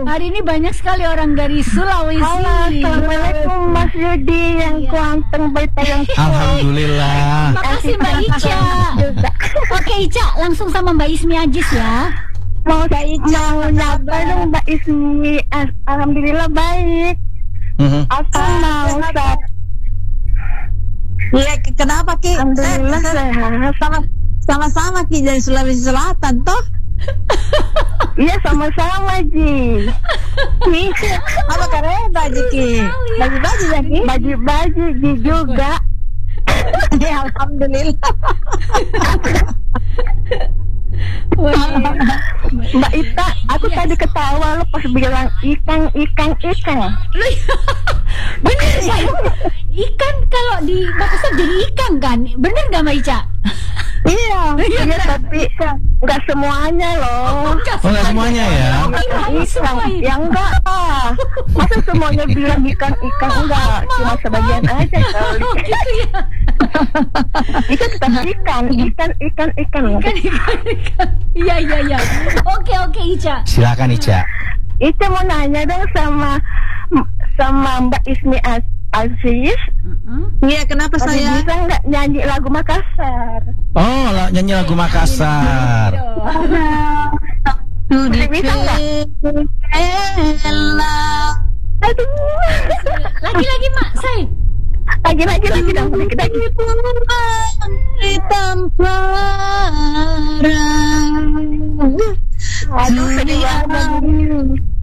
Hari ini banyak sekali orang dari Sulawesi. Halo, assalamualaikum Mas Yudi yang kuanteng baik yang Alhamdulillah. Makasih Mbak Ica. Oke Ica, langsung sama Mbak Ismi Ajis ya. Mau nyapa dong Mbak Ismi. Alhamdulillah baik. Aku mau Ya, kenapa Ki? Alhamdulillah sehat. Sama-sama Ki dari Sulawesi Selatan toh? Iya sama-sama Ji. Apa keren baju Ki? Baju-baju ya Ki? Baju-baju Ji juga. Ya, alhamdulillah. Mbak Ita, aku tadi ketawa lo pas bilang ikan. Bener ya? Ikan kalau di Makassar jadi ikan kan? Bener gak Mbak Ica? Iya, tapi nggak semuanya loh. Oh, nggak semuanya ya? Ikan, ya enggak lah. Masa semuanya bilang ikan enggak, cuma sebagian aja kali. Oh gitu ya? Itu tetap ikan. Iya. Oke Ica. Silakan Ica. Itu mau nanya dong sama Mbak Ismi Aziz. Iya, kenapa saya? Bisa nggak nyanyi lagu Makassar? Oh, nyanyi lagu Makassar. Bisa nggak? Aduh. Lagi Mak, say. Lagi dong. Di tempat